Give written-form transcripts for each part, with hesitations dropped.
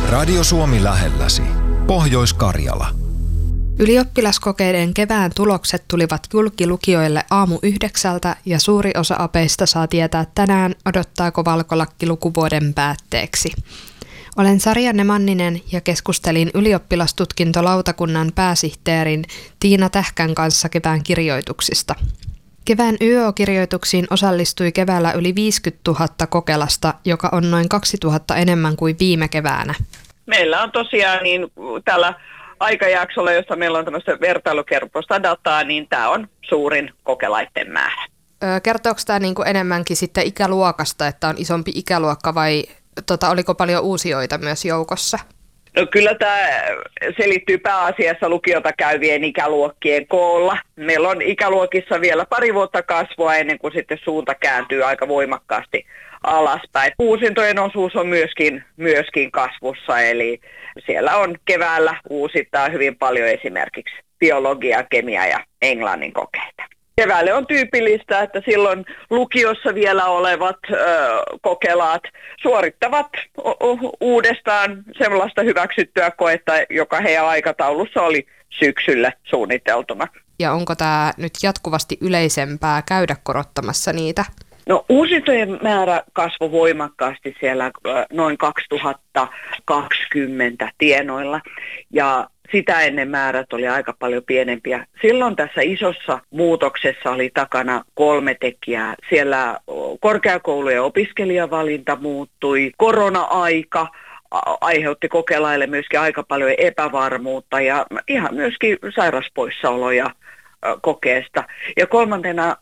Radio Suomi lähelläsi. Pohjois-Karjala. Ylioppilaskokeiden kevään tulokset tulivat julki lukioille aamu 9 ja suuri osa apeista saa tietää tänään, odottaako valkolakki lukuvuoden päätteeksi. Olen Sarjanne Manninen ja keskustelin ylioppilastutkintolautakunnan pääsihteerin Tiina Tähkän kanssa kevään kirjoituksista. Kevään YÖ-kirjoituksiin osallistui keväällä yli 50 000 kokelasta, joka on noin 2 000 enemmän kuin viime keväänä. Meillä on tosiaan tällä aikajaksolla, jossa meillä on tämmöistä vertailukelpoista dataa, niin tämä on suurin kokelaiden määrä. Kertooko tämä enemmänkin sitten ikäluokasta, että on isompi ikäluokka vai oliko paljon uusijoita myös joukossa? No kyllä tämä selittyy pääasiassa lukiota käyvien ikäluokkien koolla. Meillä on ikäluokissa vielä pari vuotta kasvua ennen kuin sitten suunta kääntyy aika voimakkaasti alaspäin. Uusintojen osuus on myöskin kasvussa, eli siellä on keväällä uusittaa hyvin paljon esimerkiksi biologia, kemia ja englannin kokeita. Keväälle on tyypillistä, että silloin lukiossa vielä olevat kokelaat suorittavat uudestaan sellaista hyväksyttyä koetta, joka heidän aikataulussa oli syksyllä suunniteltuna. Ja onko tämä nyt jatkuvasti yleisempää käydä korottamassa niitä? No uusintojen määrä kasvoi voimakkaasti siellä noin 2020 tienoilla ja sitä ennen määrät oli aika paljon pienempiä. Silloin tässä isossa muutoksessa oli takana 3 tekijää. Siellä korkeakoulujen opiskelijavalinta muuttui, korona-aika aiheutti kokelaille myöskin aika paljon epävarmuutta ja ihan myöskin sairaspoissaoloja kokeesta. Ja kolmantena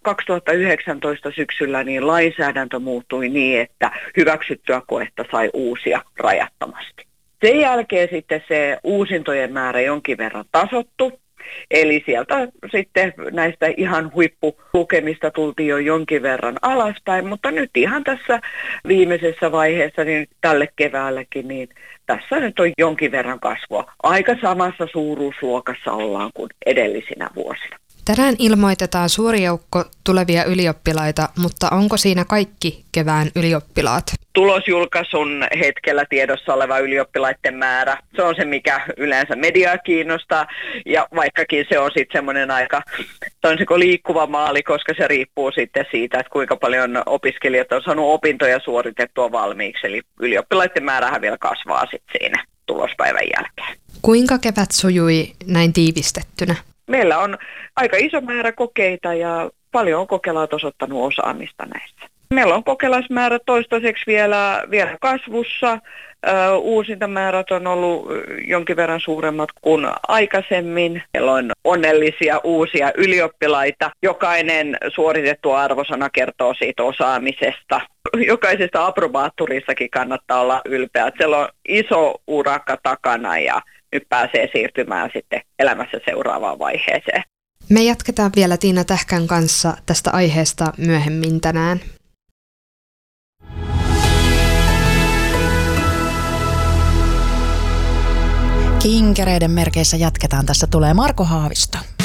2019 syksyllä niin lainsäädäntö muuttui niin, että hyväksyttyä koetta sai uusia rajattomasti. Sen jälkeen sitten se uusintojen määrä jonkin verran tasoittu, eli sieltä sitten näistä ihan huippulukemista tultiin jo jonkin verran alaspäin, mutta nyt ihan tässä viimeisessä vaiheessa, niin tälle keväälläkin, niin tässä nyt on jonkin verran kasvua. Aika samassa suuruusluokassa ollaan kuin edellisinä vuosina. Tänään ilmoitetaan suuri joukko tulevia ylioppilaita, mutta onko siinä kaikki kevään ylioppilaat? Tulosjulkaisun hetkellä tiedossa oleva ylioppilaiden määrä, se on se, mikä yleensä mediaa kiinnostaa, ja vaikkakin se on sitten semmoinen aika, sanoisinko liikkuva maali, koska se riippuu sitten siitä, että kuinka paljon opiskelijat on saanut opintoja suoritettua valmiiksi, eli ylioppilaiden määrähän vielä kasvaa sitten siinä tulospäivän jälkeen. Kuinka kevät sujui näin tiivistettynä? Meillä on aika iso määrä kokeita ja paljon on kokelaat osoittanut osaamista näissä. Meillä on kokelaismäärät toistaiseksi vielä kasvussa. Uusintamäärät on ollut jonkin verran suuremmat kuin aikaisemmin. Meillä on onnellisia uusia ylioppilaita. Jokainen suoritettu arvosana kertoo siitä osaamisesta. Jokaisesta aprobaattorissakin kannattaa olla ylpeä. Siellä on iso urakka takana ja nyt pääsee siirtymään sitten elämässä seuraavaan vaiheeseen. Me jatketaan vielä Tiina Tähkän kanssa tästä aiheesta myöhemmin tänään. Kinkereiden merkeissä jatketaan. Tässä tulee Marko Haavisto.